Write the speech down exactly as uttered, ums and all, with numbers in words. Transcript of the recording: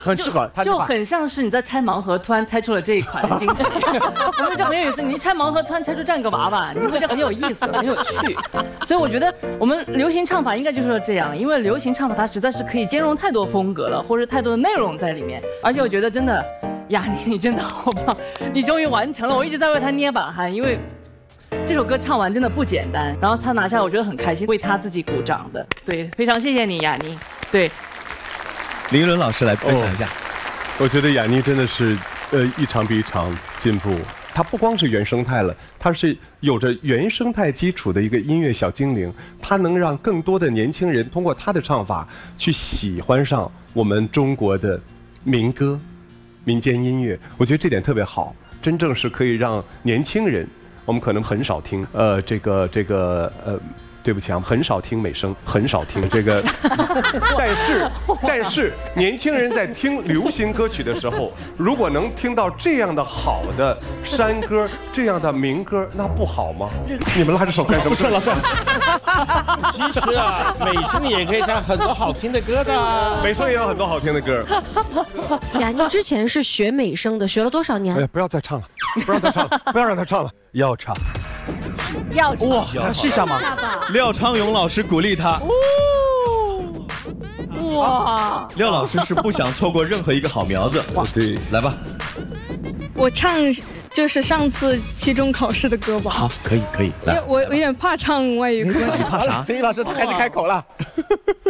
很适合， 就很像是你在拆盲盒，突然拆出了这一款的惊喜，我觉得很有意思。你一拆盲盒，突然拆出这样一个娃娃，你会觉得很有意思，很有趣。所以我觉得我们流行唱法应该就是这样，因为流行唱法它实在是可以兼容太多风格了，或者太多的内容在里面。而且我觉得真的，雅妮你真的好棒，你终于完成了，我一直在为他捏把汗，因为这首歌唱完真的不简单。然后他拿下来，我觉得很开心，为他自己鼓掌的。对，非常谢谢你，雅妮。对。 林依轮老师来分享一下、哦， 我觉得雅妮真的是，呃，一场比一场进步。她不光是原生态了，她是有着原生态基础的一个音乐小精灵。她能让更多的年轻人通过她的唱法去喜欢上我们中国的民歌、民间音乐。我觉得这点特别好，真正是可以让年轻人，我们可能很少听，呃，这个这个呃。对不起啊，很少听美声，很少听这个，但是但是年轻人在听流行歌曲的时候，如果能听到这样的好的山歌，这样的民歌，那不好吗？你们拉着手干什么？ 不是老师，其实啊，美声也可以唱很多好听的歌的， 美声也有很多好听的歌。 雅妮之前是学美声的，学了多少年？ 哎呀，不要再唱了，不让他唱了，不要让他唱了， 要唱。 要哇， 要试一下吗？ 廖昌永老师鼓励他。哇，廖老师是不想错过任何一个好苗子。哇，对，来吧。 我唱就是上次期中考试的歌吧。 好，可以可以。来， 我我有点怕唱外语歌。 你怕啥？ 林老师他开始开口了。